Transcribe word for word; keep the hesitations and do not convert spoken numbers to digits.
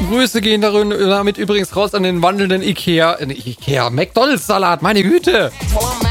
Grüße gehen darin, damit übrigens raus an den wandelnden Ikea, äh, Ikea, McDonalds-Salat, meine Güte.